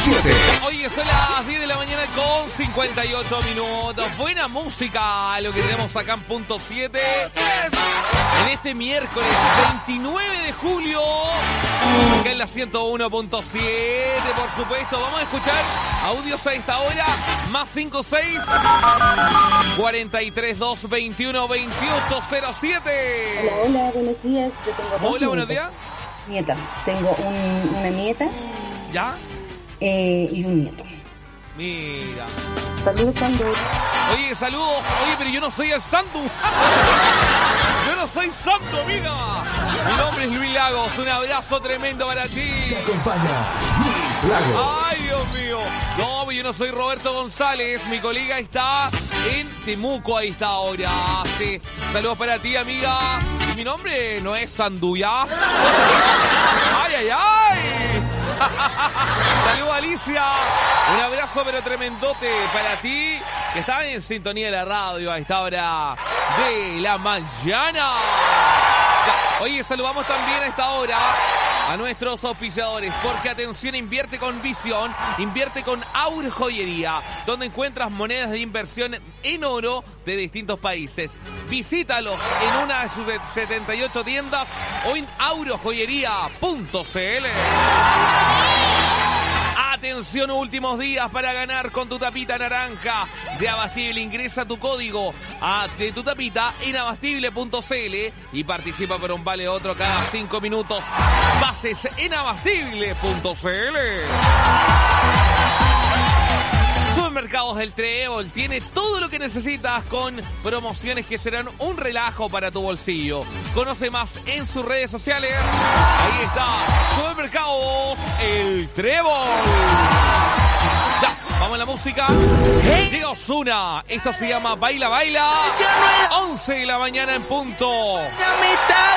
Oye, son las 10 de la mañana con 58 minutos. Buena música, lo que tenemos acá en Punto 7. En este miércoles 29 de julio, acá en la 101.7, por supuesto. Vamos a escuchar audios a esta hora. Más 56 43 2 21 28 07. Hola, buenos días. Yo tengo Hola, buenos días. Nietas. Tengo una nieta. ¿Ya? Y un nieto. Mira. Saludos, Sandu. Oye, saludos. Oye, pero yo no soy el santo. Yo no soy santo, amiga. Mi nombre es Luis Lagos. Un abrazo tremendo para ti. Te acompaña Luis Lagos. Ay, Dios mío. No, yo no soy Roberto González. Mi colega está en Temuco a esta hora. Sí. Saludos para ti, amiga. Y mi nombre no es Sanduya. Ay, ay, ay. Saludos, Alicia. Un abrazo pero tremendote para ti, que está en sintonía de la radio a esta hora de la mañana. Oye, saludamos también a esta hora a nuestros auspiciadores, porque atención, invierte con visión, invierte con Aur Joyería, donde encuentras monedas de inversión en oro de distintos países. Visítalos en una de sus 78 tiendas o en aurojoyería.cl. Atención, últimos días para ganar con tu tapita naranja de Abastible. Ingresa tu código de tu tapita en abastible.cl y participa por un vale otro cada 5 minutos. Bases en abastible.cl. Supermercados del Trébol tiene todo lo que necesitas con promociones que serán un relajo para tu bolsillo. Conoce más en sus redes sociales. Ahí está, Supermercados El Trébol. Ya, vamos a la música. Llega Ozuna. Esto se llama Baila Baila. 11 de la mañana en punto.